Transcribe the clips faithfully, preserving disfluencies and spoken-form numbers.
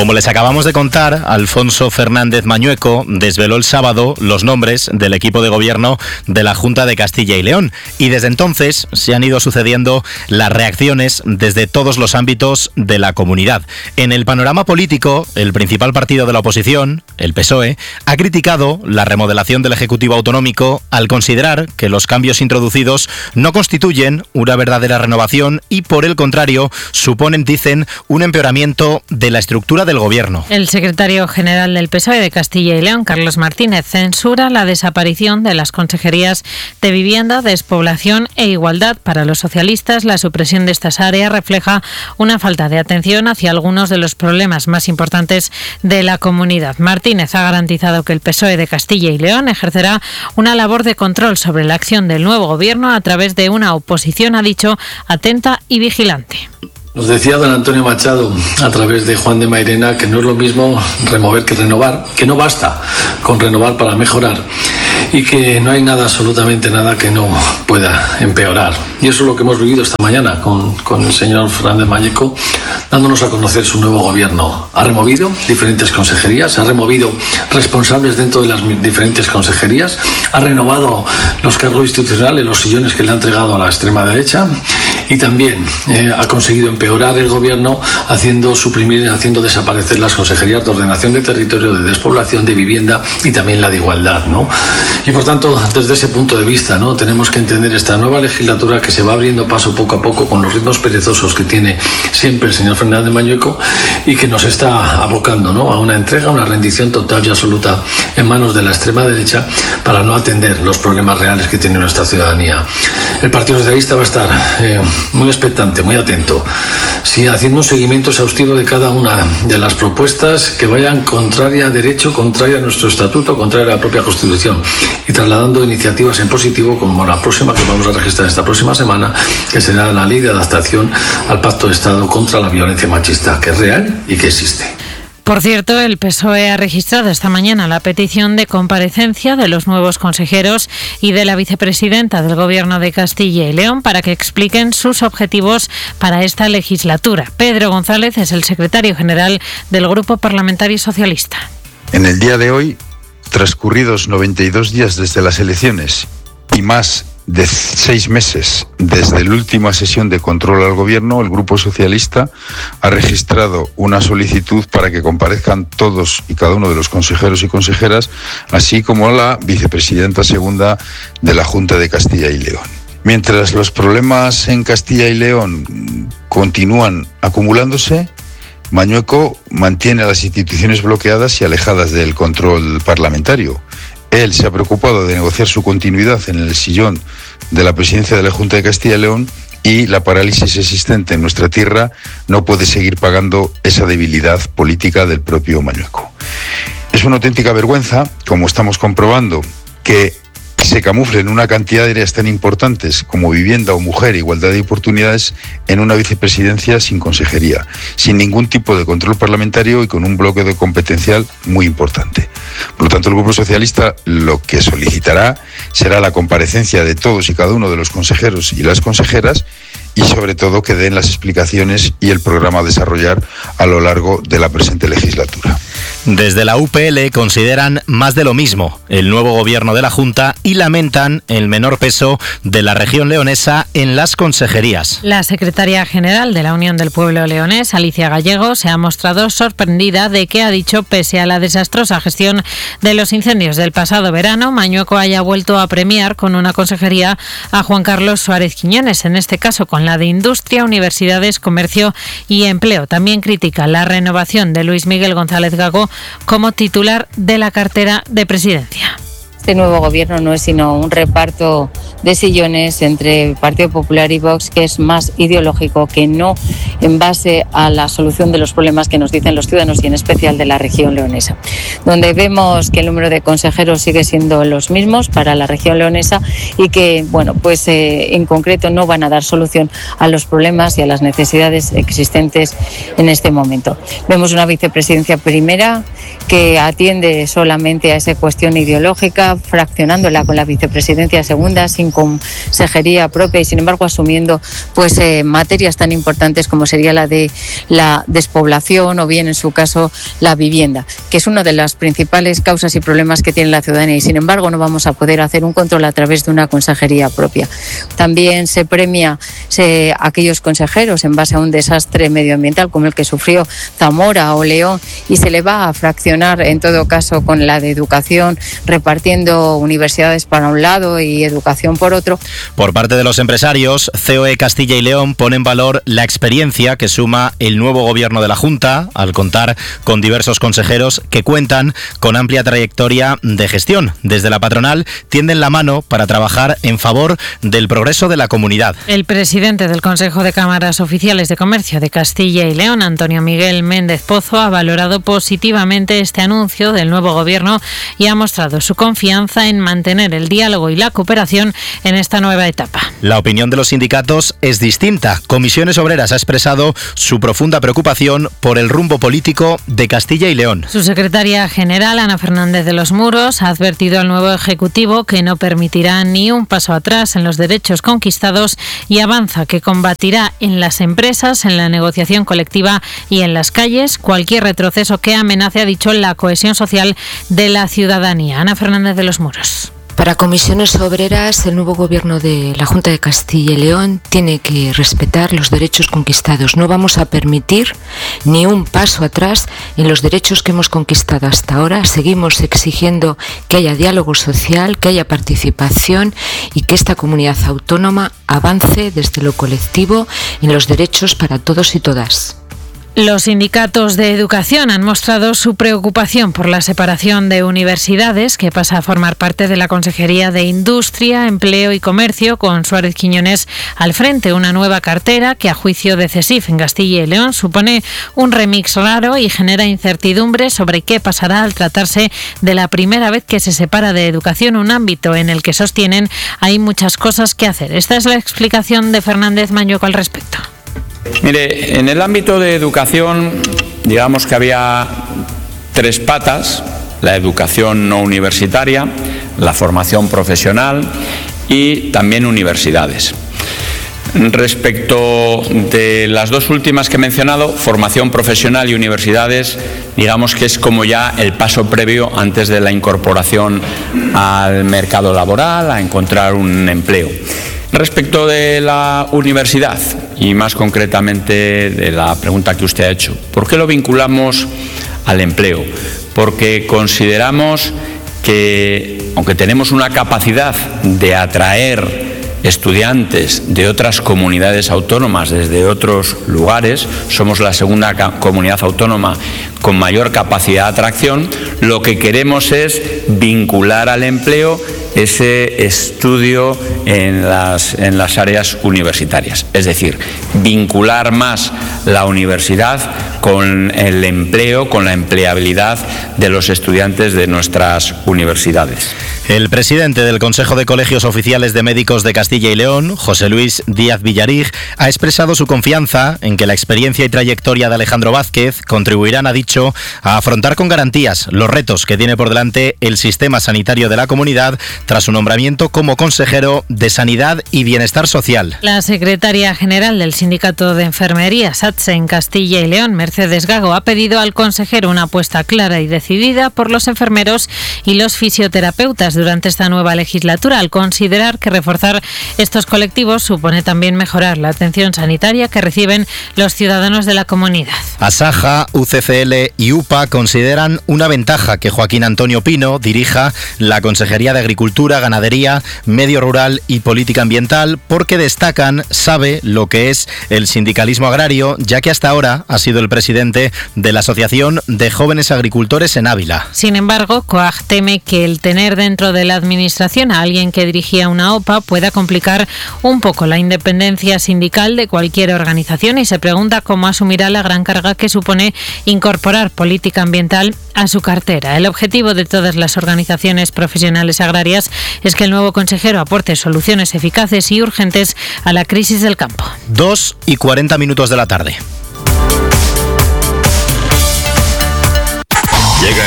Como les acabamos de contar, Alfonso Fernández Mañueco desveló el sábado los nombres del equipo de gobierno de la Junta de Castilla y León, y desde entonces se han ido sucediendo las reacciones desde todos los ámbitos de la comunidad. En el panorama político, el principal partido de la oposición, el P S O E, ha criticado la remodelación del Ejecutivo Autonómico al considerar que los cambios introducidos no constituyen una verdadera renovación y, por el contrario, suponen, dicen, un empeoramiento de la estructura del gobierno. El secretario general del P S O E de Castilla y León, Carlos Martínez, censura la desaparición de las consejerías de Vivienda, Despoblación e Igualdad. Para los socialistas, la supresión de estas áreas refleja una falta de atención hacia algunos de los problemas más importantes de la comunidad. Martínez ha garantizado que el P S O E de Castilla y León ejercerá una labor de control sobre la acción del nuevo gobierno a través de una oposición, ha dicho, atenta y vigilante. Nos decía don Antonio Machado a través de Juan de Mairena que no es lo mismo remover que renovar, que no basta con renovar para mejorar y que no hay nada, absolutamente nada que no pueda empeorar. Y eso es lo que hemos vivido esta mañana con, con el señor Fernández Mañueco, dándonos a conocer su nuevo gobierno. Ha removido diferentes consejerías, ha removido responsables dentro de las diferentes consejerías, ha renovado los cargos institucionales, los sillones que le ha entregado a la extrema derecha, y también eh, ha conseguido empeorar el gobierno haciendo suprimir, haciendo desaparecer las consejerías de ordenación de territorio, de despoblación, de vivienda y también la de igualdad, ¿no? Y por tanto, desde ese punto de vista, ¿no?, tenemos que entender esta nueva legislatura que se va abriendo paso poco a poco con los ritmos perezosos que tiene siempre el señor Fernández Mañueco y que nos está abocando, ¿no?, a una entrega, una rendición total y absoluta en manos de la extrema derecha para no atender los problemas reales que tiene nuestra ciudadanía. El Partido Socialista va a estar eh, muy expectante, muy atento, sí, haciendo un seguimiento exhaustivo de cada una de las propuestas que vayan contraria a derecho, contraria a nuestro estatuto, contraria a la propia Constitución, y trasladando iniciativas en positivo como la próxima que vamos a registrar esta próxima semana, que será la ley de adaptación al Pacto de Estado contra la violencia machista, que es real y que existe. Por cierto, el P S O E ha registrado esta mañana la petición de comparecencia de los nuevos consejeros y de la vicepresidenta del Gobierno de Castilla y León para que expliquen sus objetivos para esta legislatura. Pedro González es el secretario general del Grupo Parlamentario Socialista. En el día de hoy, transcurridos noventa y dos días desde las elecciones y más de seis meses desde la última sesión de control al gobierno, el Grupo Socialista ha registrado una solicitud para que comparezcan todos y cada uno de los consejeros y consejeras, así como la vicepresidenta segunda de la Junta de Castilla y León. Mientras los problemas en Castilla y León continúan acumulándose, Mañueco mantiene a las instituciones bloqueadas y alejadas del control parlamentario. Él se ha preocupado de negociar su continuidad en el sillón de la presidencia de la Junta de Castilla y León, y la parálisis existente en nuestra tierra no puede seguir pagando esa debilidad política del propio Mañueco. Es una auténtica vergüenza, como estamos comprobando, que se camuflen una cantidad de áreas tan importantes como vivienda o mujer, igualdad de oportunidades, en una vicepresidencia sin consejería, sin ningún tipo de control parlamentario y con un bloque de competencial muy importante. Por lo tanto, el Grupo Socialista lo que solicitará será la comparecencia de todos y cada uno de los consejeros y las consejeras, y sobre todo que den las explicaciones y el programa a desarrollar a lo largo de la presente legislatura. Desde la U P L consideran más de lo mismo el nuevo gobierno de la Junta y lamentan el menor peso de la región leonesa en las consejerías. La secretaria general de la Unión del Pueblo Leonés, Alicia Gallego, se ha mostrado sorprendida de que, ha dicho, pese a la desastrosa gestión de los incendios del pasado verano, Mañueco haya vuelto a premiar con una consejería a Juan Carlos Suárez Quiñones, en este caso con la de Industria, Universidades, Comercio y Empleo. También critica la renovación de Luis Miguel González Gago como titular de la cartera de Presidencia. Este nuevo gobierno no es sino un reparto de sillones entre Partido Popular y Vox, que es más ideológico que no en base a la solución de los problemas que nos dicen los ciudadanos y en especial de la región leonesa, donde vemos que el número de consejeros sigue siendo los mismos para la región leonesa y que, bueno, pues eh, en concreto no van a dar solución a los problemas y a las necesidades existentes en este momento. Vemos una vicepresidencia primera que atiende solamente a esa cuestión ideológica, fraccionándola con la vicepresidencia segunda, sin consejería propia y sin embargo asumiendo pues eh, materias tan importantes como sería la de la despoblación o bien en su caso la vivienda, que es una de las principales causas y problemas que tiene la ciudadanía, y sin embargo no vamos a poder hacer un control a través de una consejería propia. También se premia se, a aquellos consejeros en base a un desastre medioambiental como el que sufrió Zamora o León, y se le va a fraccionar en todo caso con la de educación, repartiendo universidades para un lado y educación por otro. Por parte de los empresarios, C O E Castilla y León pone en valor la experiencia que suma el nuevo gobierno de la Junta al contar con diversos consejeros que cuentan con amplia trayectoria de gestión. Desde la patronal tienden la mano para trabajar en favor del progreso de la comunidad. El presidente del Consejo de Cámaras Oficiales de Comercio de Castilla y León, Antonio Miguel Méndez Pozo, ha valorado positivamente este anuncio del nuevo gobierno y ha mostrado su confianza en mantener el diálogo y la cooperación en esta nueva etapa. La opinión de los sindicatos es distinta. Comisiones Obreras ha expresado su profunda preocupación por el rumbo político de Castilla y León. Su secretaria general, Ana Fernández de los Muros, ha advertido al nuevo Ejecutivo que no permitirá ni un paso atrás en los derechos conquistados y avanza que combatirá en las empresas, en la negociación colectiva y en las calles cualquier retroceso que amenace, ha dicho, la cohesión social de la ciudadanía. Ana Fernández de los Muros. Para Comisiones Obreras, el nuevo gobierno de la Junta de Castilla y León tiene que respetar los derechos conquistados. No vamos a permitir ni un paso atrás en los derechos que hemos conquistado hasta ahora. Seguimos exigiendo que haya diálogo social, que haya participación y que esta comunidad autónoma avance desde lo colectivo en los derechos para todos y todas. Los sindicatos de educación han mostrado su preocupación por la separación de universidades, que pasa a formar parte de la Consejería de Industria, Empleo y Comercio, con Suárez Quiñones al frente. Una nueva cartera que, a juicio de CESIF en Castilla y León, supone un remix raro y genera incertidumbre sobre qué pasará al tratarse de la primera vez que se separa de educación, un ámbito en el que sostienen hay muchas cosas que hacer. Esta es la explicación de Fernández Mañueco al respecto. Mire, en el ámbito de educación, digamos que había tres patas: la educación no universitaria, la formación profesional y también universidades. Respecto de las dos últimas que he mencionado, formación profesional y universidades, digamos que es como ya el paso previo antes de la incorporación al mercado laboral, a encontrar un empleo. Respecto de la universidad, y más concretamente de la pregunta que usted ha hecho, ¿por qué lo vinculamos al empleo? Porque consideramos que, aunque tenemos una capacidad de atraer estudiantes de otras comunidades autónomas desde otros lugares, somos la segunda comunidad autónoma con mayor capacidad de atracción, lo que queremos es vincular al empleo ese estudio en las, en las áreas universitarias, es decir, vincular más la universidad con el empleo, con la empleabilidad de los estudiantes de nuestras universidades. El presidente del Consejo de Colegios Oficiales de Médicos de Castilla y León, José Luis Díaz Villarig, ha expresado su confianza en que la experiencia y trayectoria de Alejandro Vázquez contribuirán, ha dicho, a afrontar con garantías los retos que tiene por delante el sistema sanitario de la comunidad tras su nombramiento como consejero de Sanidad y Bienestar Social. La secretaria general del Sindicato de Enfermería, SATSE, en Castilla y León, Mercedes Gago, ha pedido al consejero una apuesta clara y decidida por los enfermeros y los fisioterapeutas durante esta nueva legislatura, al considerar que reforzar estos colectivos supone también mejorar la atención sanitaria que reciben los ciudadanos de la comunidad. Asaja, U C C L y U P A consideran una ventaja que Joaquín Antonio Pino dirija la Consejería de Agricultura, Ganadería, Medio Rural y Política Ambiental, porque destacan, sabe lo que es el sindicalismo agrario, ya que hasta ahora ha sido el presidente de la Asociación de Jóvenes Agricultores en Ávila. Sin embargo, COAG teme que el tener dentro de la administración a alguien que dirigía una O P A pueda complicar un poco la independencia sindical de cualquier organización, y se pregunta cómo asumirá la gran carga que supone incorporar política ambiental a su cartera. El objetivo de todas las organizaciones profesionales agrarias es que el nuevo consejero aporte soluciones eficaces y urgentes a la crisis del campo. Dos y cuarenta minutos de la tarde. Llega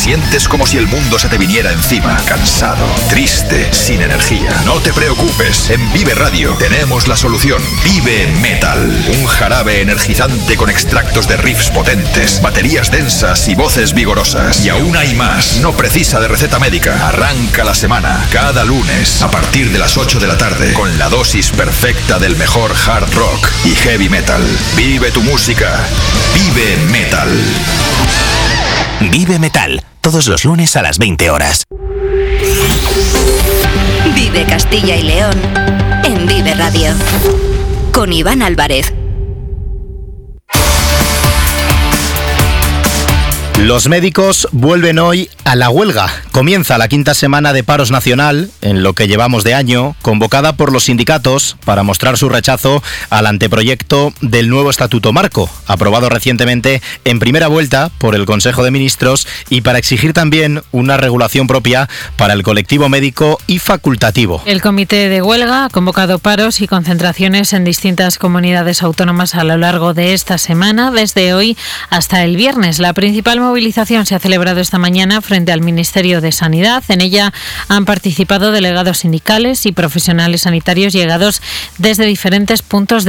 sientes como si el mundo se te viniera encima, cansado, triste, sin energía. No te preocupes, en Vive Radio tenemos la solución. Vive Metal, un jarabe energizante con extractos de riffs potentes, baterías densas y voces vigorosas. Y aún hay más, no precisa de receta médica. Arranca la semana, cada lunes, a partir de las ocho de la tarde, con la dosis perfecta del mejor hard rock y heavy metal. Vive tu música, Vive Metal. Vive Metal, todos los lunes a las veinte horas. Vive Castilla y León en Vive Radio, con Iván Álvarez. Los médicos vuelven hoy a la huelga. Comienza la quinta semana de paros nacional, en lo que llevamos de año, convocada por los sindicatos para mostrar su rechazo al anteproyecto del nuevo Estatuto Marco, aprobado recientemente en primera vuelta por el Consejo de Ministros, y para exigir también una regulación propia para el colectivo médico y facultativo. El comité de huelga ha convocado paros y concentraciones en distintas comunidades autónomas a lo largo de esta semana, desde hoy hasta el viernes. La principal movilización se ha celebrado esta mañana frente al Ministerio de Sanidad. En ella han participado delegados sindicales y profesionales sanitarios llegados desde diferentes puntos de